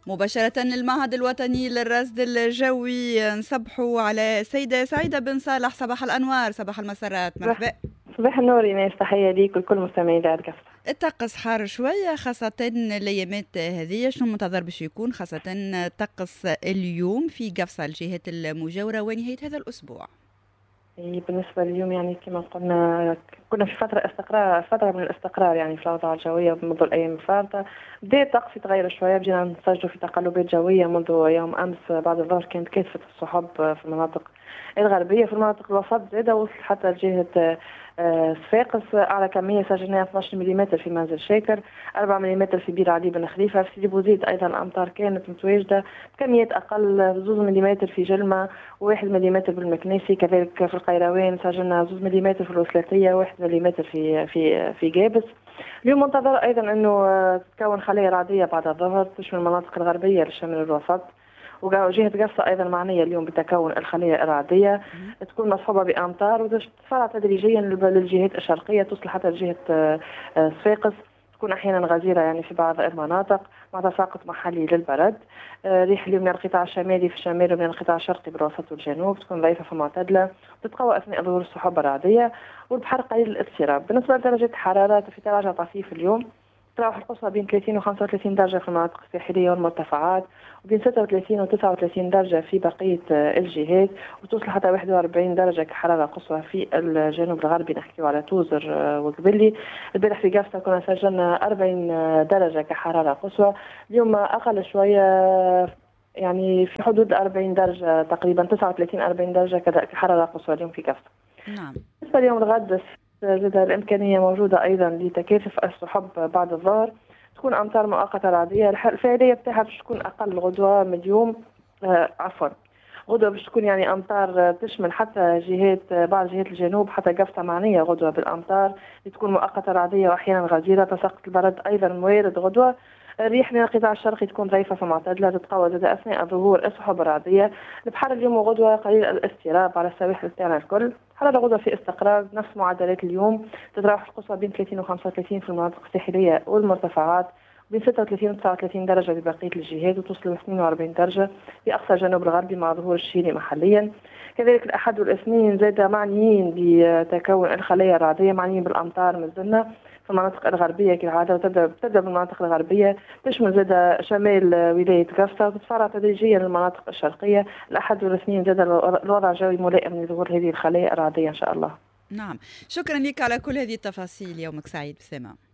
مباشرة للمعهد الوطني للرصد الجوي، نصبحوا على السيدة سعيدة بن صالح. صباح الأنوار، صباح المسرات، مرحبا. صباح النور إيناس، تحية ليك ولكل مستمعين دار كافة. الطقس حار شوية خاصة الأيامات هذه، شنو منتظر باش يكون خاصة الطقس اليوم في قفصة الجهات المجاورة ونهاية هذا الأسبوع؟ بالنسبة لليوم يعني كما قلنا كنا في فترة من الاستقرار يعني في الأوضاع الجوية منذ الأيام الفارطة. بدأ الطقس يتغير شوية، بدينا نسجل في تقلبات جوية منذ يوم أمس. بعد الظهر كانت كثفة السحب في المناطق الغربية، في المناطق الوسط زادة وصل حتى لجهة صفاقس. أعلى كمية سجلناها 12 ملم في منزل شاكر، 4 ملم في بير علي بن خليفة. في سيدي بوزيد أيضا الأمطار كانت متواجدة بكميات أقل، 2 ملم في جلمة و1 ملم بالمكنيسي. كذلك في القيروان سجلنا 2 ملم في الوسلاتية، 1 ملم في جابس. اليوم منتظر أيضا أنه تتكون خلايا رعدية بعد الظهر تشمل المناطق الغربية للشمال الوسط، وجهة قفصة أيضا معنية اليوم بتكون الخلايا الرعدية، تكون مصحوبة بأمطار وتتفرع تدريجيا للجهات الشرقية، توصل حتى لجهة صفاقس، تكون أحيانا غزيرة يعني في بعض المناطق مع تساقط محلي للبرد. ريح اليوم من القطاع الشمالي في الشمال ومن القطاع الشرقي بالوسط والجنوب، تكون ضعيفة فمعتدلة، تتقوى أثناء ظهور السحب الرعدية، والبحر قليل الاضطراب. بالنسبة لدرجة الحرارة في تراجع طفيف اليوم، تراوح القصوى بين 30 و 35 درجة في المناطق الساحلية والمرتفعات، وبين 36 و 39 درجة في بقية الجهات، وتوصل حتى 41 درجة كحرارة قصوى في الجنوب الغربي، نحكيو على توزر وقبلي. البارح في قفصة كنا سجلنا 40 درجة كحرارة قصوى، اليوم أقل شوية يعني في حدود 40 درجة تقريبا، 39 40 درجة كحرارة قصوى اليوم في قفصة. نعم. بالنسبة ليوم الغد زاد الإمكانية موجودة أيضا لتكاثف السحب بعد الظهر، تكون أمطار مؤقتة رعدية. الفعالية بتاعها باش تكون أقل غدوة من اليوم، غدوة باش تكون يعني أمطار تشمل حتى بعض جهات الجنوب، حتى قفصة معنية غدوة بالأمطار تكون مؤقتة رعدية وأحيانا غزيرة. تساقط البرد أيضا وارد غدوة. الريح من القطاع الشرقي تكون ضعيفة فمعتدلة، تتقوى زاد أثناء ظهور السحب الرعدية. البحر اليوم وغدوة قليل الاضطراب على السواحل تاعنا الكل، حرارة غدوة في استقرار نفس معدلات اليوم، تتراوح القصوى بين 30 و 35 في المناطق الساحلية والمرتفعات، بين 36 و 39 درجة ببقية الجهات، وتوصل ل 42 درجة في أقصى الجنوب الغربي مع ظهور الشيلي محليا. كذلك الأحد والاثنين زاد معنيين بتكون الخلايا الرعدية، معنيين بالأمطار مازلنا في المناطق الغربية كالعادة، وتبدأ بالمناطق الغربية تشمل زاد شمال ولاية قفصة، وتتفرع تدريجيا للمناطق الشرقية. الأحد والاثنين زاد الوضع الجوي ملائم لظهور هذه الخلايا الرعدية إن شاء الله. نعم، شكرا لك على كل هذه التفاصيل، يومك سعيد. بسامة.